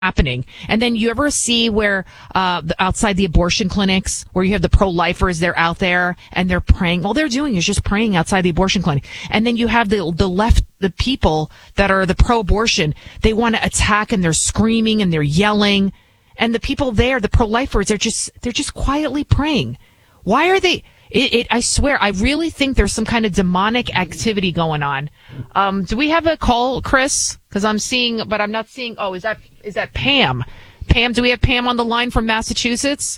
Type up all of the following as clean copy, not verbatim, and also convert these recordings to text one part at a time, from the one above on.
happening. And then you ever see where outside the abortion clinics where you have the pro-lifers, they're out there and they're praying. All they're doing is just praying outside the abortion clinic. And then you have the left, the people that are the pro-abortion, they want to attack and they're screaming and they're yelling. And the people there, the pro-lifers, they're just quietly praying. Why are they? I swear, I really think there's some kind of demonic activity going on. Do we have a call, Chris? Because I'm seeing, but I'm not seeing. Oh, is that Pam? Pam, do we have Pam on the line from Massachusetts?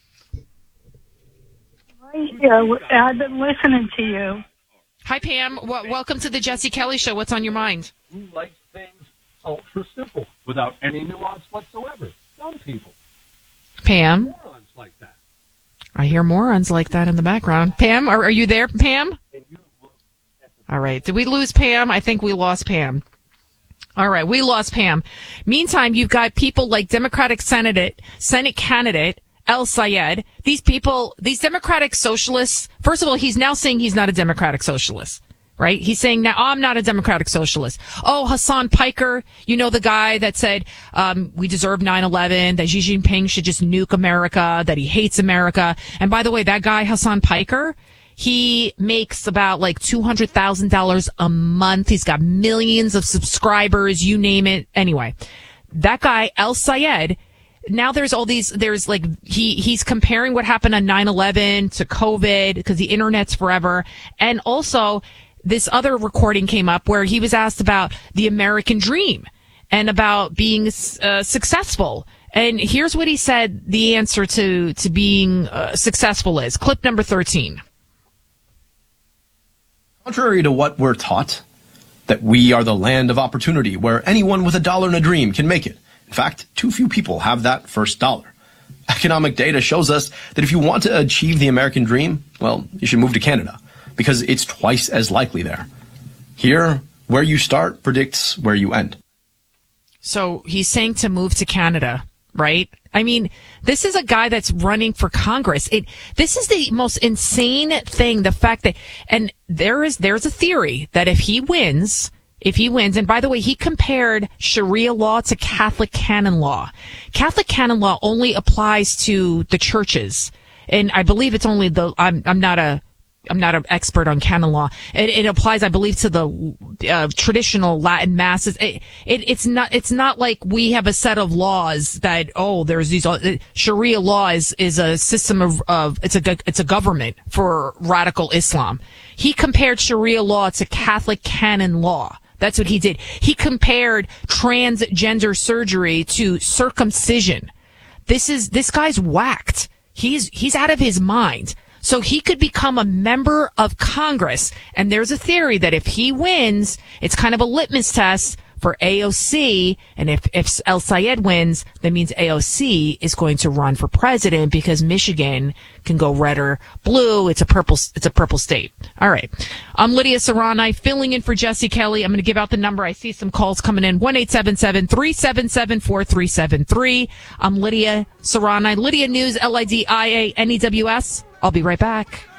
Right here. I've been listening to you. Hi, Pam. Welcome to the Jesse Kelly Show. What's on your mind? Who likes things ultra simple without any nuance whatsoever? Some people. Pam. Morons like that. I hear morons like that in the background. Pam, are you there, Pam? All right. Did we lose Pam? I think we lost Pam. All right. We lost Pam. Meantime, you've got people like Democratic Senate candidate El Sayed. These people, these Democratic socialists, first of all, he's now saying he's not a Democratic socialist. Right? He's saying now, I'm not a Democratic socialist. Oh, Hassan Piker, you know, the guy that said, we deserve 9/11, that Xi Jinping should just nuke America, that he hates America. And by the way, that guy, Hassan Piker, he makes about like $200,000 a month. He's got millions of subscribers, you name it. Anyway, that guy, El Sayed, now there's like, he's comparing what happened on 9/11 to COVID because the internet's forever. And also, this other recording came up where he was asked about the American dream and about being successful. And here's what he said the answer to being successful is. Clip number 13. Contrary to what we're taught, that we are the land of opportunity where anyone with $1 and a dream can make it. In fact, too few people have that first dollar. Economic data shows us that if you want to achieve the American dream, well, you should move to Canada, because it's twice as likely there. Here, where you start predicts where you end. So he's saying to move to Canada, right? I mean, this is a guy that's running for Congress. This is the most insane thing, the fact that, and there's a theory that if he wins, and by the way, he compared Sharia law to Catholic canon law. Catholic canon law only applies to the churches. And I believe it's only I'm not an expert on canon law. It applies, I believe, to the traditional Latin masses. It's not like we have a set of laws that there's these Sharia law is a system of it's a government for radical Islam. He compared Sharia law to Catholic canon law. That's what he did. He compared transgender surgery to circumcision. This guy's whacked. He's out of his mind. So he could become a member of Congress. And there's a theory that if he wins, it's kind of a litmus test for AOC. And if El Sayed wins, that means AOC is going to run for president because Michigan can go red or blue. It's a purple state. All right. I'm Lydia Serrani filling in for Jesse Kelly. I'm going to give out the number. I see some calls coming in. 1-877-377-4373. I'm Lydia Serrani. Lydia News, LIDIANEWS. I'll be right back.